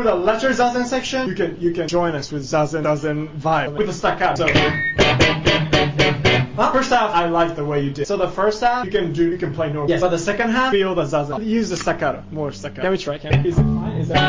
the later zazen section, you can join us with zazen vibe with the staccato. So, first half, I like the way you did. So the first half, you can play normal. Yes. But the second half, feel the zazen. Use the staccato, more staccato. Can we try? Is it fine? Is that